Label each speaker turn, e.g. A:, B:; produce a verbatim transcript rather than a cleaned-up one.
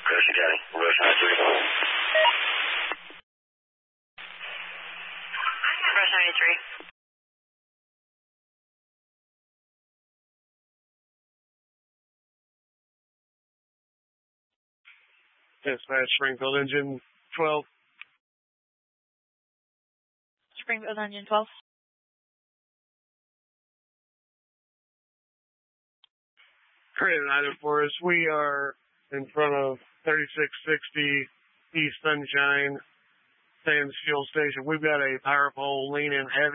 A: Carson County, West nine three.
B: West ninety-three.
C: Dispatch, Springfield Engine twelve.
B: Springfield Engine twelve.
C: Create an item for us. We are in front of thirty-six sixty East Sunshine Sands Fuel Station. We've got a power pole leaning heavy.